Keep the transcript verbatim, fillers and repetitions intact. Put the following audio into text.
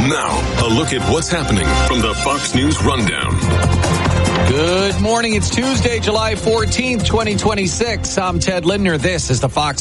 Now, a look at what's happening from the Fox News Rundown. Good morning. It's Tuesday, July fourteenth, twenty twenty-six. I'm Ted Lindner. This is the Fox